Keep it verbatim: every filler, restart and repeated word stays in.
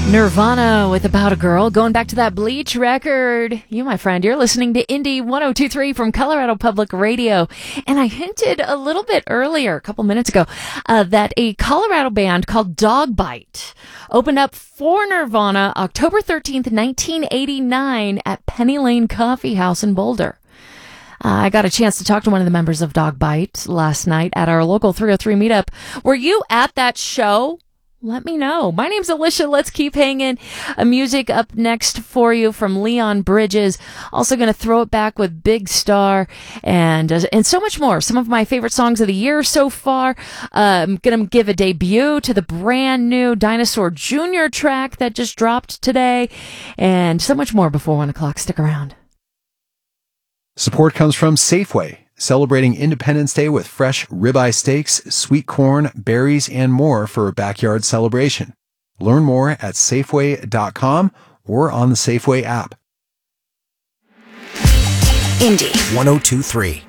Nirvana with About a Girl, going back to that Bleach record. You, my friend, you're listening to Indie one oh two point three from Colorado Public Radio. And I hinted a little bit earlier, a couple minutes ago, uh, that a Colorado band called Dogbite opened up for Nirvana October thirteenth, nineteen eighty-nine at Penny Lane Coffee House in Boulder. Uh, I got a chance to talk to one of the members of Dogbite last night at our local three oh three meetup. Were you at that show? Let me know. My name's Alicia. Let's keep hanging. A music up next for you from Leon Bridges. Also going to throw it back with Big Star and uh, and so much more. Some of my favorite songs of the year so far. Uh, I'm going to give a debut to the brand new Dinosaur Junior track that just dropped today. And so much more before one o'clock. Stick around. Support comes from Safeway, celebrating Independence Day with fresh ribeye steaks, sweet corn, berries, and more for a backyard celebration. Learn more at Safeway dot com or on the Safeway app. Indie one oh two point three.